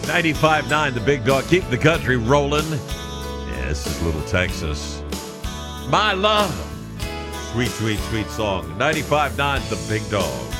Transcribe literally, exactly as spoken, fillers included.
ninety-five point nine, the big dog. Keep the country rolling. Yeah, this is Little Texas. My love. Sweet, sweet, sweet song. ninety-five point nine, the big dog.